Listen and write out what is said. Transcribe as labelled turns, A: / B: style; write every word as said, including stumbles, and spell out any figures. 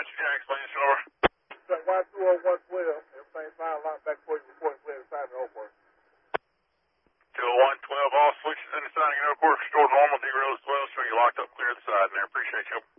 A: Dispatch, Jack, explain this over.
B: Y two oh one twelve, everything's fine, lock back for you, report clear the side of the airport.
A: two oh one twelve, all switches in the side of the airport, restore normal, derails twelve, show you locked up, clear the side in there. Appreciate you.